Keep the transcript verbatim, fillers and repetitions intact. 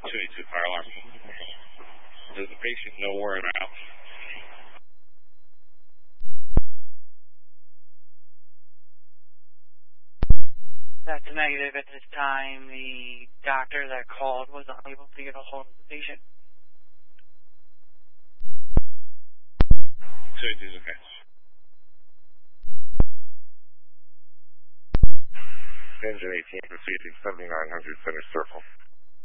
two eighty-two fire alarm. Does the patient know where I'm out? That's a negative at this time. The doctor that called was unable to get a hold of the patient. two eighty-two is okay. Engine eighteen proceeding seventy-nine hundred Center Circle.